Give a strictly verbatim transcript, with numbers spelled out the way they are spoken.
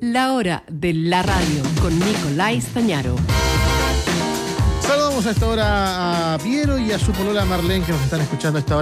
La hora de la radio con Nicolai Stañaro. Saludamos a esta hora a Piero y a su polola Marlene, que nos están escuchando a esta hora